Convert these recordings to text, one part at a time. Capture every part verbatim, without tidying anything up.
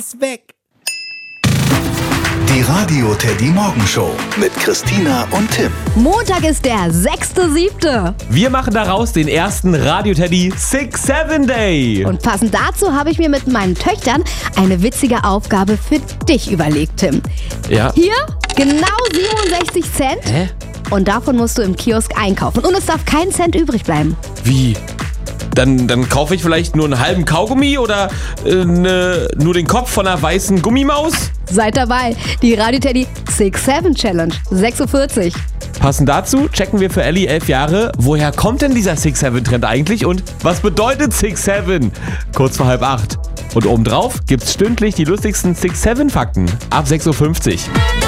ist weg. Die Radio Teddy Morgenshow mit Christina und Tim. Montag ist der sechster siebter Wir machen daraus den ersten Radio Teddy Six Seven Day. Und passend dazu habe ich mir mit meinen Töchtern eine witzige Aufgabe für dich überlegt, Tim. Ja. Hier genau siebenundsechzig Cent. Hä? Und davon musst du im Kiosk einkaufen. Und es darf kein Cent übrig bleiben. Wie? Dann, dann kaufe ich vielleicht nur einen halben Kaugummi oder äh, ne, nur den Kopf von einer weißen Gummimaus? Seid dabei, die Radio Teddy Six Seven Challenge, sechs Uhr vierzig. Passend dazu checken wir für Ellie, elf Jahre, woher kommt denn dieser Six Seven Trend eigentlich und was bedeutet Six Seven? Kurz vor halb acht. Und obendrauf gibt's stündlich die lustigsten Six Seven Fakten ab sechs Uhr fünfzig.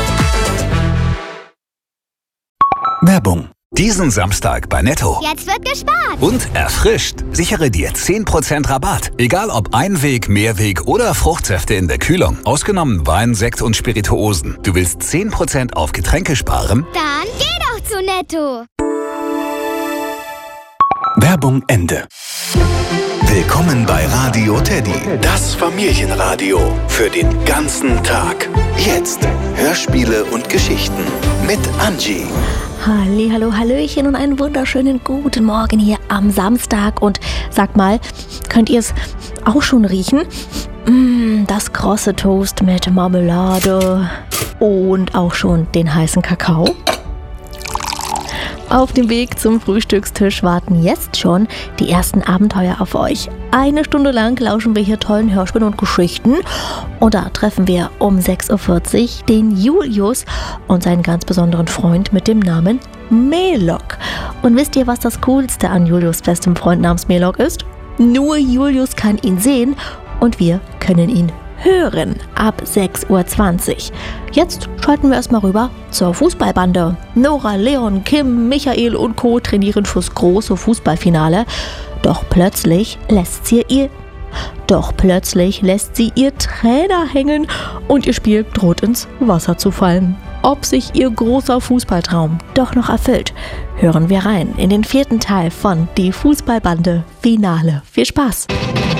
Werbung. Diesen Samstag bei Netto. Jetzt wird gespart. Und erfrischt. Sichere dir zehn Prozent Rabatt. Egal ob Einweg, Mehrweg oder Fruchtsäfte in der Kühlung. Ausgenommen Wein, Sekt und Spirituosen. Du willst zehn Prozent auf Getränke sparen? Dann geh doch zu Netto. Werbung Ende. Willkommen bei Radio Teddy. Das Familienradio. Für den ganzen Tag. Jetzt Hörspiele und Geschichten mit Angie. Halli, hallo, hallöchen und einen wunderschönen guten Morgen hier am Samstag. Und sag mal, könnt ihr es auch schon riechen? Mm, das krosse Toast mit Marmelade und auch schon den heißen Kakao. Auf dem Weg zum Frühstückstisch warten jetzt schon die ersten Abenteuer auf euch. Eine Stunde lang lauschen wir hier tollen Hörspielen und Geschichten. Und da treffen wir um sechs Uhr vierzig den Julius und seinen ganz besonderen Freund mit dem Namen Melok. Und wisst ihr, was das Coolste an Julius' bestem Freund namens Melok ist? Nur Julius kann ihn sehen und wir können ihn hören ab sechs Uhr zwanzig. Jetzt schalten wir erstmal rüber zur Fußballbande. Nora, Leon, Kim, Michael und Co. trainieren fürs große Fußballfinale. Doch plötzlich lässt sie ihr Doch plötzlich lässt sie ihr Trainer hängen und ihr Spiel droht ins Wasser zu fallen. Ob sich ihr großer Fußballtraum doch noch erfüllt, hören wir rein in den vierten Teil von Die Fußballbande Finale. Viel Spaß!